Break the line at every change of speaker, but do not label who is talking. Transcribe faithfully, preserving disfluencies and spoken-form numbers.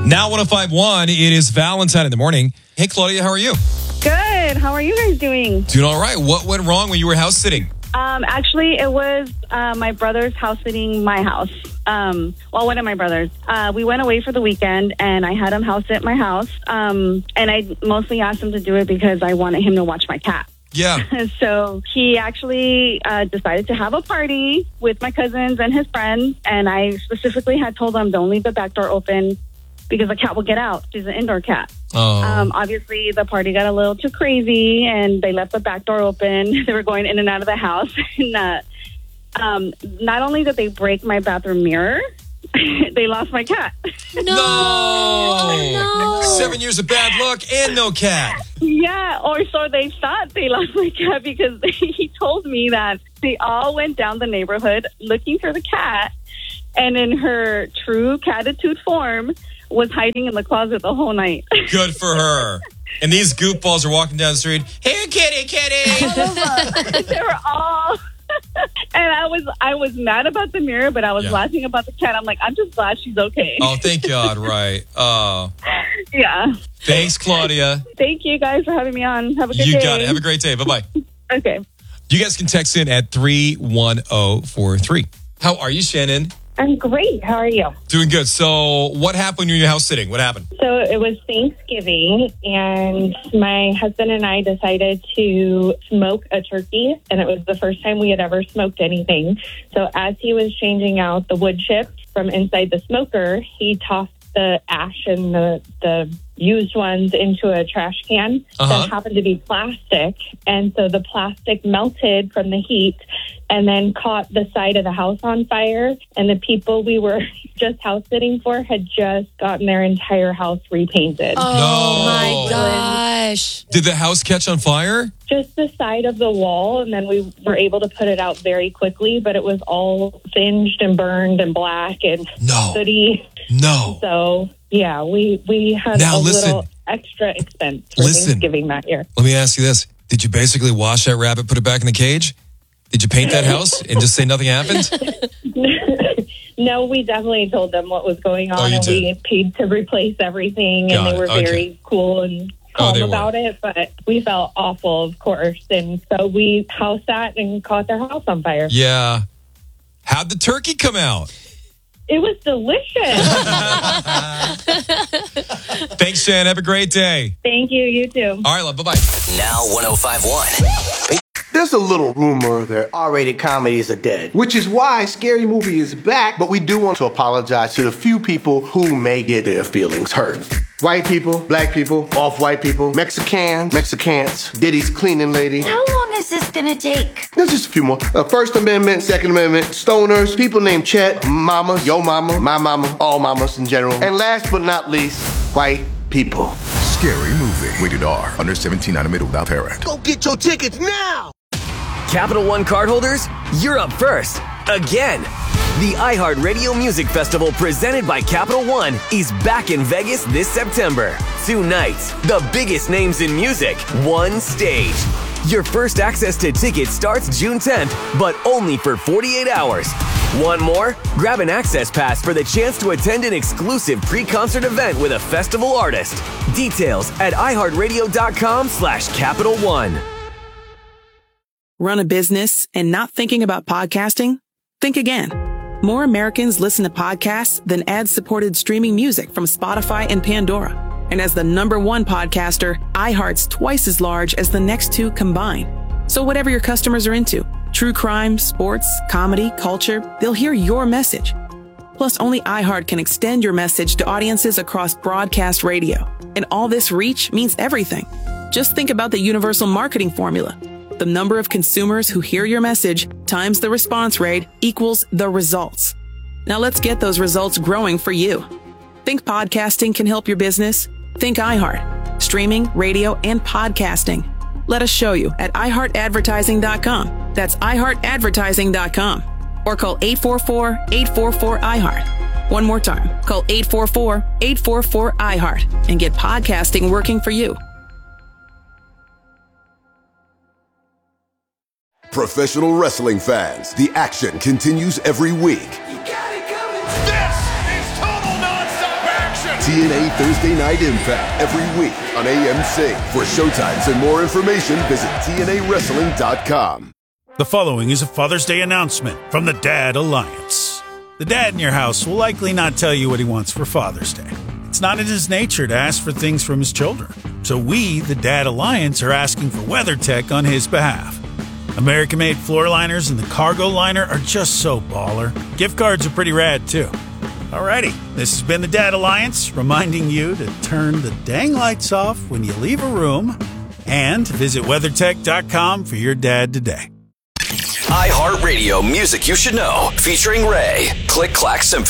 Now one oh five point one, it is Valentine in the morning. Hey, Claudia, how are you?
Good. How are you guys doing?
Doing all right. What went wrong when you were house sitting?
Um, actually, it was uh, my brother's house sitting my house. Um, well, one of my brothers. Uh, we went away for the weekend, and I had him house sit my house. Um, and I mostly asked him to do it because I wanted him to watch my cat.
Yeah.
So he actually uh, decided to have a party with my cousins and his friends. And I specifically had told him, don't leave the back door open because the cat will get out. She's an indoor cat.
Oh.
Um, obviously, the party got a little too crazy, and they left the back door open. They were going in and out of the house. and uh, um, not only did they break my bathroom mirror, they lost my cat.
No.
Oh, no.
Seven years of bad luck and no cat.
Yeah, or so they thought they lost my cat because they, he told me that they all went down the neighborhood looking for the cat, and in her true catitude form, was hiding in the closet the whole night.
Good for her. And these goofballs are walking down the street. Here, kitty, kitty.
They were all... And I was I was mad about the mirror, but I was
Yeah.
laughing about the cat. I'm like, I'm just glad she's okay.
Oh, thank God, right. Oh.
Yeah.
Thanks, Claudia.
Thank you guys for having me on. Have a good
You
day.
got it. Have a great day. Bye-bye.
Okay.
You guys can text in at three one zero four three. How are you, Shannon?
I'm great. How are you?
Doing good. So what happened when you were in your house sitting? What happened?
So it was Thanksgiving, and my husband and I decided to smoke a turkey, and it was the first time we had ever smoked anything. So as he was changing out the wood chips from inside the smoker, he tossed the ash and the, the used ones into a trash can
Uh-huh.
that happened to be plastic. And so the plastic melted from the heat and then caught the side of the house on fire. And the people we were just house sitting for had just gotten their entire house repainted.
Oh,
No.
my gosh.
Did the house catch on fire?
Just the side of the wall, and then we were able to put it out very quickly, but it was all singed and burned and black and
No.
sooty.
No.
So, yeah, we, we had
Now
a
listen.
little extra expense for
Listen.
Thanksgiving that year.
Let me ask you this. Did you basically wash that rabbit, put it back in the cage? Did you paint that house and just say nothing happened?
No, we definitely told them what was going on,
Oh, you
and
did.
we paid to replace everything,
Got
and they
it.
were
Okay.
very cool and
Oh,
calm
they were.
about it, but we felt awful, of course, and so we house sat and caught their house on fire.
Yeah. How'd the turkey come out?
It was delicious.
Thanks, Shan. Have a great day.
Thank you, you too.
All right, love. Bye-bye.
Now one oh five point one.
There's a little rumor that R-rated comedies are dead, which is why Scary Movie is back, but we do want to apologize to the few people who may get their feelings hurt. White people, black people, off-white people, Mexicans, Mexicans, Diddy's cleaning lady.
How long is this gonna take?
There's just a few more. Uh, First Amendment, Second Amendment, stoners, people named Chet, mamas, yo mama, my mama, all mamas in general. And last but not least, white people.
Scary Movie. Rated R. Under seventeen, animated without parent.
Go get your tickets now!
Capital One cardholders, you're up first. Again. The iHeartRadio Music Festival presented by Capital One is back in Vegas this September. Two nights, the biggest names in music, one stage. Your first access to tickets starts June tenth, but only for forty-eight hours. Want more? Grab an access pass for the chance to attend an exclusive pre-concert event with a festival artist. Details at iHeartRadio.com slash Capital One.
Run a business and not thinking about podcasting? Think again. More Americans listen to podcasts than ad-supported streaming music from Spotify and Pandora. And as the number one podcaster, iHeart's twice as large as the next two combined. So whatever your customers are into, true crime, sports, comedy, culture, they'll hear your message. Plus, only iHeart can extend your message to audiences across broadcast radio. And all this reach means everything. Just think about the universal marketing formula. The number of consumers who hear your message times the response rate equals the results. Now let's get those results growing for you. Think podcasting can help your business? Think iHeart. Streaming, radio, and podcasting. Let us show you at i heart advertising dot com. That's i heart advertising dot com. Or call eight four four, eight four four, I heart. One more time. Call eight four four, eight four four, I heart and get podcasting working for you.
Professional wrestling fans, the action continues every week.
You got it coming. This is total nonstop action.
T N A Thursday Night Impact every week on A M C. For showtimes and more information, visit T N A wrestling dot com.
The following is a Father's Day announcement from the Dad Alliance. The dad in your house will likely not tell you what he wants for Father's Day. It's not in his nature to ask for things from his children. So we, the Dad Alliance, are asking for WeatherTech on his behalf. American-made floor liners and the cargo liner are just so baller. Gift cards are pretty rad, too. Alrighty, this has been the Dad Alliance, reminding you to turn the dang lights off when you leave a room and visit WeatherTech dot com for your dad today.
iHeartRadio Music You Should Know, featuring Ray. Click Clack Symphony.